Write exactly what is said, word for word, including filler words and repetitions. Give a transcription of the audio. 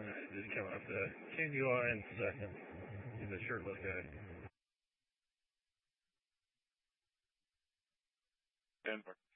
Just coming up the candy line second. He's a shirtless guy. Denver.